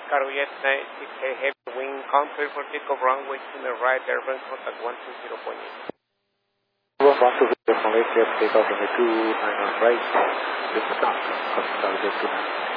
Cargojet 96, a heavy wind, clear for takeoff runway to the right, airplane contact 120.8. 120.8, takeoff runway 29 on right, lift start, Cargojet 29.